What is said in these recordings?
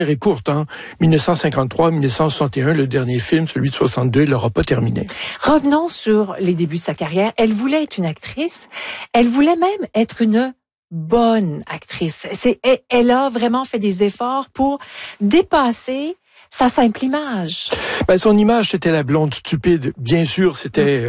est courte, hein. 1953-1961, le dernier film, celui de 62, il l'aura pas terminé. Revenons sur les débuts de sa carrière. Elle voulait être une actrice. Elle voulait même être une bonne actrice. Elle a vraiment fait des efforts pour dépasser sa simple image. Ben, son image, c'était la blonde stupide. Bien sûr, c'était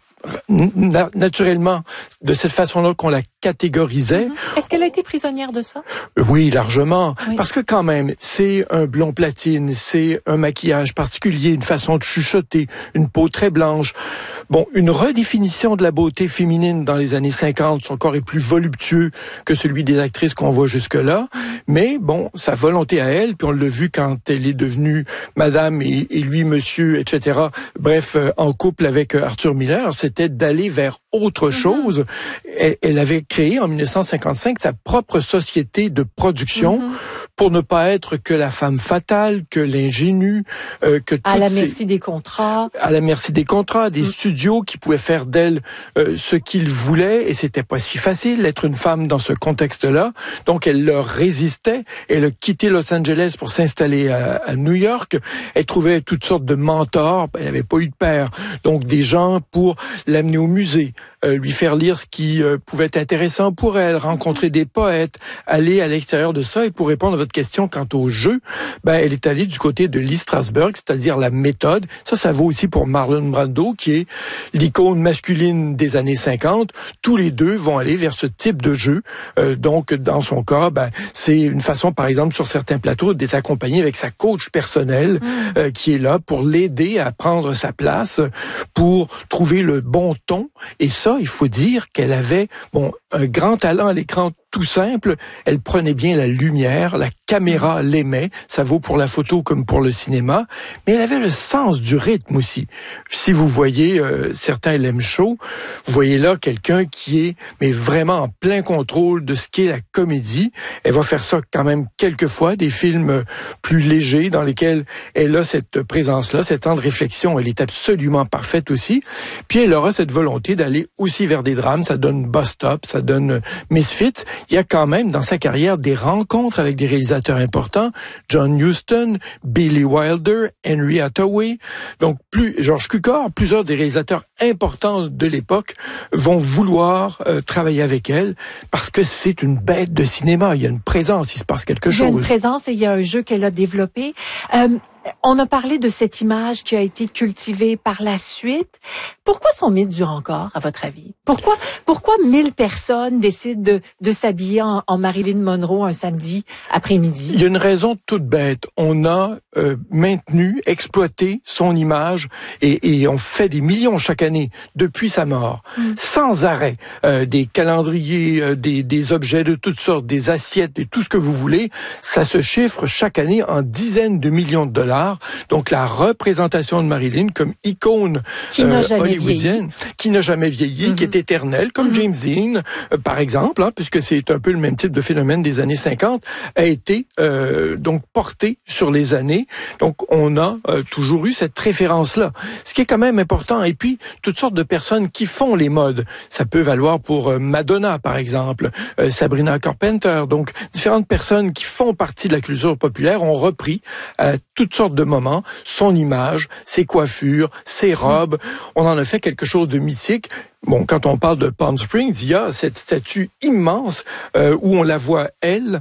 naturellement de cette façon-là qu'on la catégorisait. Est-ce qu'elle a été prisonnière de ça? Oui, largement. Oui. Parce que quand même, c'est un blond platine, c'est un maquillage particulier, une façon de chuchoter, une peau très blanche. Bon, une redéfinition de la beauté féminine dans les années 50. Son corps est plus voluptueux que celui des actrices qu'on voit jusque-là. Mais bon, sa volonté à elle, puis on l'a vu quand elle est devenue madame et lui monsieur, etc. Bref, en couple avec Arthur Miller, c'était d'aller vers autre chose. Elle avait créé en 1955 sa propre société de production pour ne pas être que la femme fatale, que l'ingénue, que à la merci des contrats. À la merci des contrats, des studios qui pouvaient faire d'elle ce qu'ils voulaient, et c'était pas si facile d'être une femme dans ce contexte-là. Donc elle leur résistait. Elle a quitté Los Angeles pour s'installer à New York. Elle trouvait toutes sortes de mentors. Elle n'avait pas eu de père, donc des gens pour l'amener au musée, lui faire lire ce qui pouvait être intéressant pour elle, rencontrer des poètes, aller à l'extérieur de ça. Et pour répondre à votre question quant au jeu, ben elle est allée du côté de Lee Strasberg, c'est-à-dire la méthode. Ça vaut aussi pour Marlon Brando, qui est l'icône masculine des années 50. Tous les deux vont aller vers ce type de jeu. Donc, dans son cas, ben c'est une façon, par exemple, sur certains plateaux, d'être accompagné avec sa coach personnelle, qui est là pour l'aider à prendre sa place, pour trouver le bon ton. Et ça, il faut dire qu'elle avait un grand talent à l'écran tout simple. Elle prenait bien la lumière, la caméra l'aimait. Ça vaut pour la photo comme pour le cinéma. Mais elle avait le sens du rythme aussi. Si vous voyez certains l'aiment chaud, vous voyez là quelqu'un qui est vraiment en plein contrôle de ce qu'est la comédie. Elle va faire ça quand même quelquefois, des films plus légers dans lesquels elle a cette présence-là, cette temps de réflexion. Elle est absolument parfaite aussi. Puis elle aura cette volonté d'aller aussi vers des drames. Ça donne Bus Stop, ça donne Misfits. Il y a quand même dans sa carrière des rencontres avec des réalisateurs importants, John Huston, Billy Wilder, Henry Hathaway, donc George Cukor, plusieurs des réalisateurs importants de l'époque vont vouloir travailler avec elle parce que c'est une bête de cinéma. Il y a une présence, il se passe quelque chose. Il y a une présence et il y a un jeu qu'elle a développé. On a parlé de cette image qui a été cultivée par la suite. Pourquoi son mythe dure encore, à votre avis? Pourquoi 1000 personnes décident de s'habiller en Marilyn Monroe un samedi après-midi? Il y a une raison toute bête. On a maintenu, exploité son image et on fait des millions chaque année depuis sa mort, sans arrêt. Des calendriers, des objets de toutes sortes, des assiettes, et tout ce que vous voulez. Ça se chiffre chaque année en dizaines de millions de dollars. Donc la représentation de Marilyn comme icône hollywoodienne, qui n'a jamais vieilli, qui est éternelle, comme James Dean, par exemple, puisque c'est un peu le même type de phénomène des années 50, a été donc porté sur les années. Donc on a toujours eu cette référence-là, ce qui est quand même important. Et puis toutes sortes de personnes qui font les modes, ça peut valoir pour Madonna, par exemple, Sabrina Carpenter. Donc différentes personnes qui font partie de la culture populaire ont repris toutes sortes de moments, son image, ses coiffures, ses robes. On en a fait quelque chose de mythique. Bon, quand on parle de Palm Springs, il y a cette statue immense où on la voit, elle,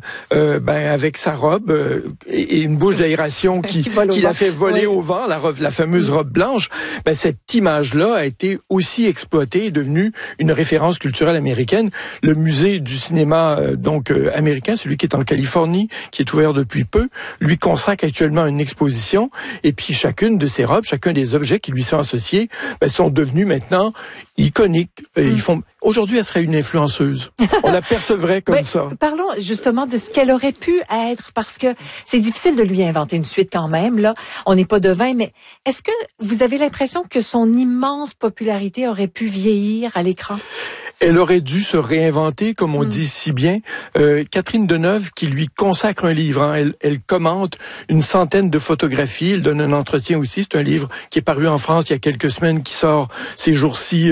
avec sa robe et une bouche d'aération qui la fait voler au vent, la fameuse robe blanche. Cette image-là a été aussi exploitée et devenue une référence culturelle américaine. Le musée du cinéma américain, celui qui est en Californie, qui est ouvert depuis peu, lui consacre actuellement une exposition. Et puis chacune de ces robes, chacun des objets qui lui sont associés, sont devenus maintenant iconiques. Aujourd'hui, elle serait une influenceuse. On la percevrait comme ça. Parlons justement de ce qu'elle aurait pu être, parce que c'est difficile de lui inventer une suite quand même. Là, on n'est pas devin, mais est-ce que vous avez l'impression que son immense popularité aurait pu vieillir à l'écran? Elle aurait dû se réinventer, comme on dit si bien. Catherine Deneuve, qui lui consacre un livre, elle commente une centaine de photographies, elle donne un entretien aussi. C'est un livre qui est paru en France il y a quelques semaines, qui sort ces jours-ci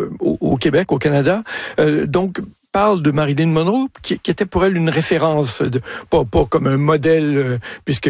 au Québec, au Canada. Donc, parle de Marilyn Monroe, qui était pour elle une référence, pas comme un modèle, puisque